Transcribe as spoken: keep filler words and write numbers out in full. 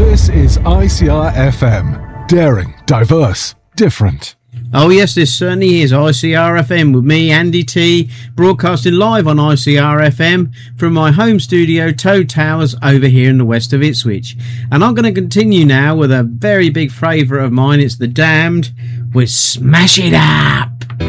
This is I C R F M. Daring, diverse, different. Oh yes, this certainly is I C R F M with me, Andy T, broadcasting live on I C R F M from my home studio, Toad Towers, over here in the west of Ipswich. And I'm going to continue now with a very big favourite of mine. It's The Damned with Smash It Up.